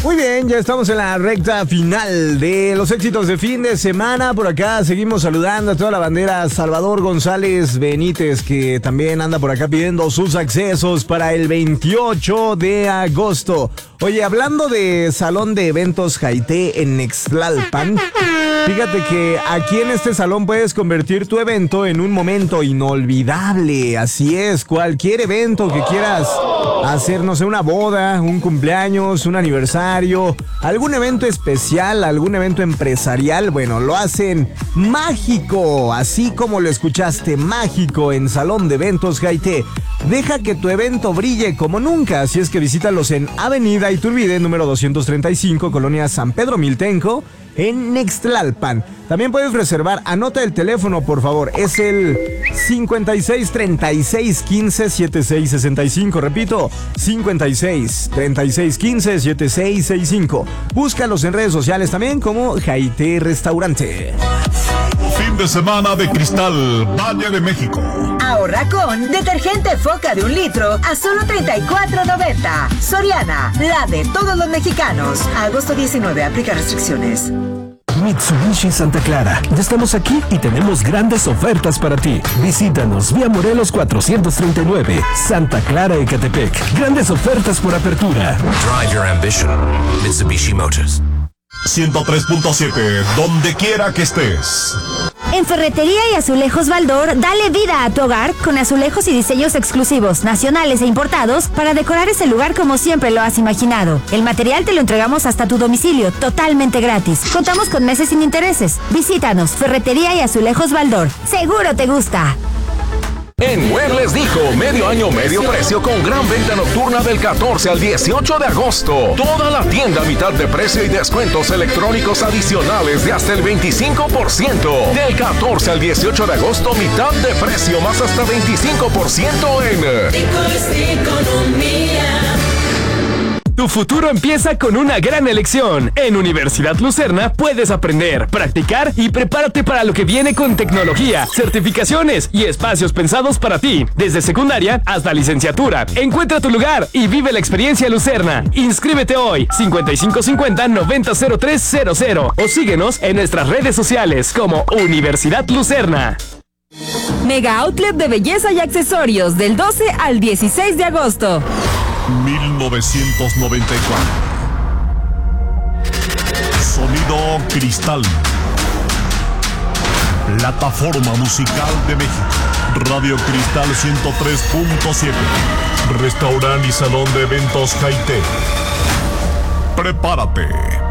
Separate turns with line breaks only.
Muy bien, ya estamos en la recta final de los éxitos de fin de semana. Por acá seguimos saludando a toda la bandera. Salvador González Benítez, que también anda por acá pidiendo sus accesos para el 28 de agosto. Oye, hablando de salón de eventos Jaité en Nextlalpan, fíjate que aquí en este salón puedes convertir tu evento en un momento inolvidable. Así es, cualquier evento que quieras hacer, no sé, una boda, un cumpleaños, un aniversario, algún evento especial, algún evento empresarial, bueno, lo hacen mágico, así como lo escuchaste, mágico en Salón de Eventos Jaité. Deja que tu evento brille como nunca, así es que visítalos en Avenida Iturbide, número 235, Colonia San Pedro Miltenco, en Nextlalpan. También puedes reservar, anota el teléfono por favor, es el 56 36 15 76 65, repito, 56 36 15 76 65. Búscalos en redes sociales también como Jaité Restaurante.
Fin de semana de Cristal, Valle de México.
Ahorra con detergente Foca de 1 litro a solo $34.90. Soriana, la de todos los mexicanos. Agosto 19, aplica restricciones.
Mitsubishi Santa Clara. Ya estamos aquí y tenemos grandes ofertas para ti. Visítanos vía Morelos 439, Santa Clara, Ecatepec. Grandes ofertas por apertura.
Drive your ambition. Mitsubishi Motors.
103.7, donde quiera que estés.
En Ferretería y Azulejos Baldor, dale vida a tu hogar con azulejos y diseños exclusivos, nacionales e importados para decorar ese lugar como siempre lo has imaginado. El material te lo entregamos hasta tu domicilio, totalmente gratis. Contamos con meses sin intereses. Visítanos, Ferretería y Azulejos Baldor. Seguro te gusta.
En Muebles Dijo, medio año, medio precio con gran venta nocturna del 14 al 18 de agosto. Toda la tienda a mitad de precio y descuentos electrónicos adicionales de hasta el 25%. Del 14 al 18 de agosto, mitad de precio más hasta 25% en...
Tu futuro empieza con una gran elección. En Universidad Lucerna puedes aprender, practicar y prepárate para lo que viene con tecnología, certificaciones y espacios pensados para ti. Desde secundaria hasta licenciatura. Encuentra tu lugar y vive la experiencia Lucerna. Inscríbete hoy, 5550-900300 o síguenos en nuestras redes sociales como Universidad Lucerna.
Mega Outlet de belleza y accesorios del 12 al 16 de agosto.
1994. Sonido Cristal. Plataforma musical de México. Radio Cristal 103.7. Restaurante y salón de eventos Jaité. Prepárate